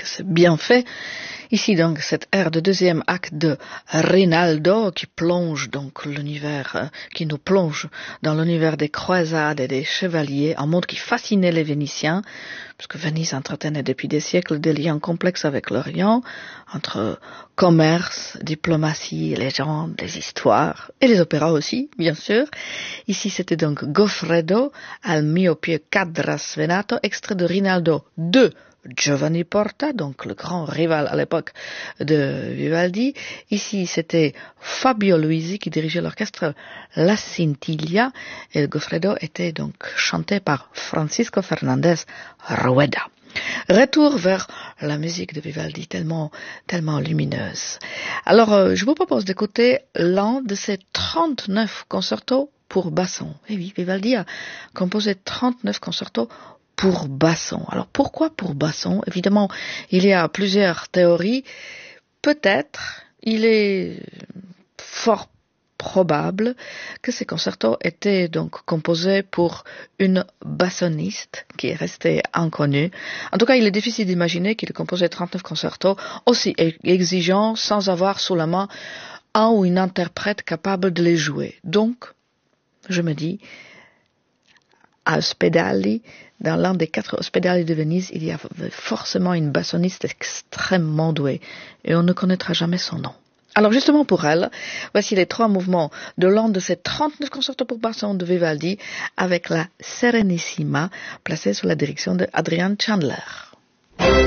que c'est bien fait. Ici donc cette air de deuxième acte de Rinaldo qui plonge donc l'univers, qui nous plonge dans l'univers des croisades et des chevaliers, un monde qui fascinait les Vénitiens, puisque Venise entretenait depuis des siècles des liens complexes avec l'Orient, entre commerce, diplomatie, légendes, les histoires, et les opéras aussi, bien sûr. Ici c'était donc Goffredo al mio più cadra svenato, extrait de Rinaldo de Giovanni Porta, donc le grand rival à l'époque de Vivaldi. Ici, c'était Fabio Luisi qui dirigeait l'orchestre La Scintilla et le Goffredo était donc chanté par Francisco Fernandez Rueda. Retour vers la musique de Vivaldi, tellement lumineuse. Alors, je vous propose d'écouter l'un de ses 39 concertos pour basson. Et oui, Vivaldi a composé 39 concertos pour basson. Alors pourquoi pour basson? Évidemment, il y a plusieurs théories. Peut-être, il est fort probable que ces concertos étaient donc composés pour une bassoniste qui est restée inconnue. En tout cas, il est difficile d'imaginer qu'il ait composé 39 concertos aussi exigeants sans avoir sous la main un ou une interprète capable de les jouer. Donc, je me dis, à Ospedali, dans l'un des 4 Ospedali de Venise, il y a forcément une bassoniste extrêmement douée et on ne connaîtra jamais son nom. Alors justement pour elle, voici les 3 mouvements de l'un de ces 39 concertos pour basson de Vivaldi avec la Serenissima placée sous la direction de Adrian Chandler.